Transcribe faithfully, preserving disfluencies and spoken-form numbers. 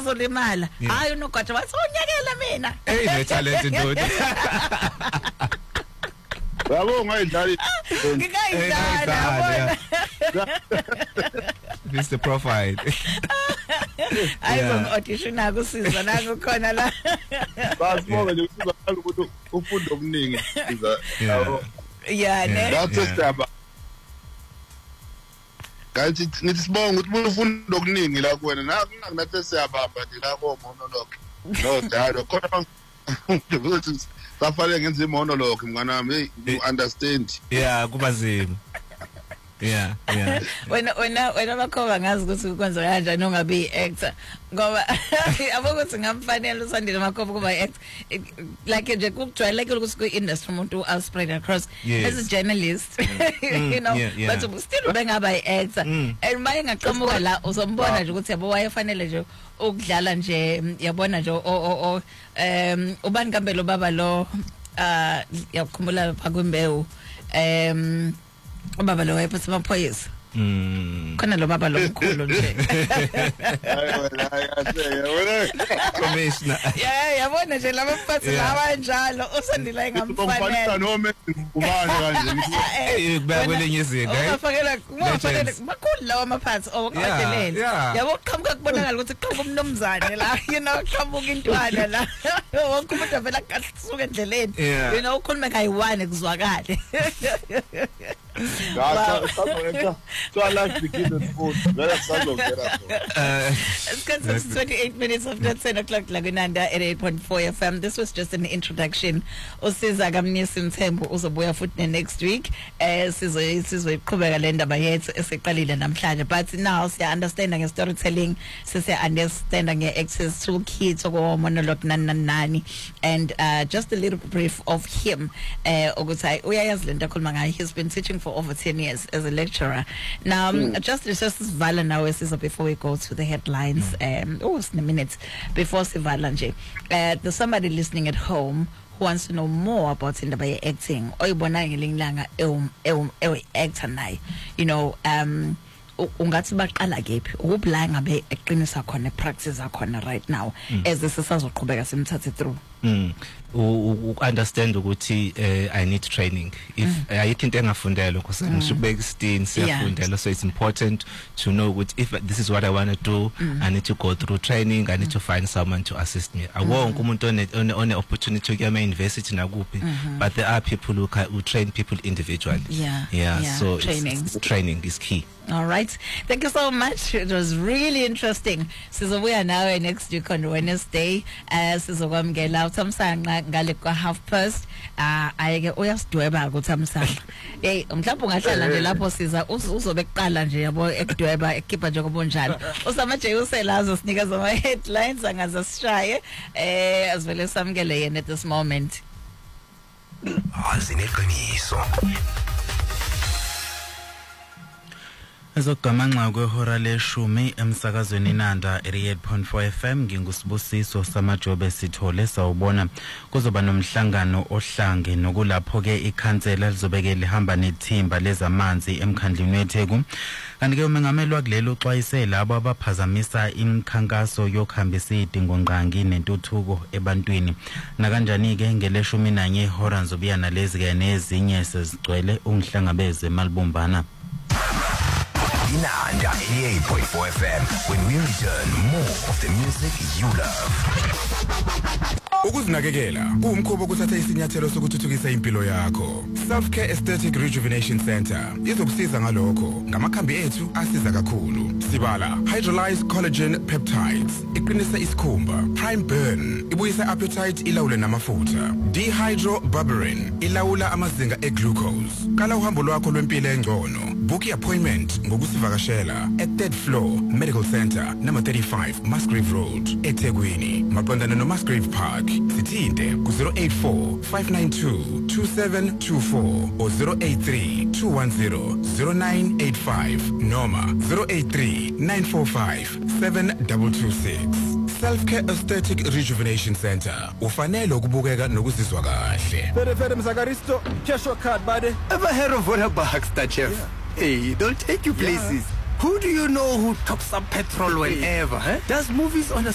uzolimala hayi unogatsha wathi onyakela mina hey ne talent ndoda Bravo ngayidlali ngikayidlala this the profile ayibo audition akusiza nangu khona la basibonga nje ukuba ukuthi ufunda okuningi yeah ne that's a kanti nithi sibonga ukuthi ufunda okuningi la kuwena nakunathi siyabamba nje la ko monologue no dad khona ukuthi safale ngenza monologue mngana wami you understand yeah kuba nzima yeah yeah wena wena wena bakhoba ngazi ukuthi ukwenza kanjani ungabe actor ngoba abokuthi ngamfanele uSandile Makhoba kuba actor like nje kujwayelekile ukuthi ku industry umuntu will spread across as a journalist you know but still bengaba actor and maye ngaqhamuka la uzombona nje ukuthi yabo wayefanele nje ukudlala nje yabona nje o um ubani kambe lo baba lo ah yakhumula phakwimbewu um ubaba lo wayephethe amaphoyisa mm khona lo baba lo mkhulu nje hayi wena ayase wena commissioner yeah yabona nje laba phathi laba njalo uSandile ngamfanele noma ngubani kanje eh kuba kwelenye izinga eh ufakela kufanele bakhulu lawa amaphathi okadelele yabo qhamuka kubonakala ukuthi qhamuka umnomzane la you know qhamuka intwana la wonke umuntu avela kahlsuka endleleni you know ukhuluma kayiwane kuzwakale Gasa sazoyenza so I like to give the food very sazo gera it's twenty-eight minutes after ten o'clock Lagunanda at eight point four F M. This was just an introduction. Usiza kamnisi Mthembu uzobuya futhi next week eh sizo sizoyiqhubeka le ndaba yethu esiqalile namhlanje but now siya understand nge storytelling siya understand nge access to kids ko monologue nani nani and uh, just a little brief of him eh ukuthi uyayazi lento khuluma ngayo. He's been teaching for over ten years as a lecturer. Now um, mm. just just Sivala now is before we go to the headlines um oh it's in a minute before Sivala nje uh, there's somebody listening at home who wants to know more about indaba ye acting oyibona ngelingilanga e e actor naye you know um ungathi baqala kephi ukubla ngabe eqinisa khona practice akhona right now as sisazoqhubeka simthathe through mm u understand ukuthi I need training if ayikho into engafundela kusengishubeka istin siyafundela so it's important to know what if this is what I want to do I need to go through training I need to find someone to assist me awonke umuntu one one opportunity ukuyama university nakuphi but there are people who can, who train people individually yeah yeah, yeah. so training. It's, it's, training is key. All right, thank you so much. It was really interesting. Sizobuya nawe next week on Wednesday uh sizokwamgela uThamsanqa ngale kwa half past ah ayeke uyasidweba kuThamsanqa hey mhlawumbe ungahlala nje lapho siza uzobe kuqala nje yabo ekudweba ekhipha nje kubonjalo usamaje uselazo sinika zama headlines angaza sishaye eh asivele samkele yena at this moment azineqiniso Ezogamanxa kwehora leshumi emsakazweni Nanda eighty-eight point four F M ngingusibusiso samajobe sithole sawubona kuzoba nomhlangano ohlange nokulapho ke ikhansela lizobeke lihamba nethimba lezamanzi emkhandlweni weTheku kanti ke umengamelwa kulelo xwayise labo abaphazamisa imkhankaso yokuhambisa idingo ngqangi nentuthuko ebantwini na kanjani ke ngeleshumi nanye ihora nzobuya nalezi ke nezinye sezigcwele ungihlangabeze malibumbana Nanda eighty-eight point four F M. When we return, more of the music you love. Ukuzinakekela kuwumkhubo kuthatha isinyathelo sokuthuthukisa impilo yakho. Self Care Aesthetic Rejuvenation Center izokusiza ngalokho ngamakhambi ethu asiza kakhulu. Sibala hydrolyzed collagen peptides iqinisa isikhumba, prime burn ibuyisa appetite ilawule namafutha, dehydroberberine ilawula amazinga eglucose. Kala uhambo lwakho lwempilo engcono. Book appointment ngokusivakashela at third floor Medical Center number thirty-five Musgrave Road eThekwini maqondana no Musgrave Park. Sithinte ku zero eight four five nine two two seven two four or zero eight three two one zero zero nine eight five noma zero eight three nine four five seven two two six. Self Care Aesthetic Rejuvenation Center ufanele ukubukeka nokuzizwa kahle. Fere fere mzakaristo cash your card buddy. Ever heard of what a Baxter chef? Yeah. Hey, they'll take you places. Yeah. Who do you know who tops up petrol whenever? Huh? Does movies on a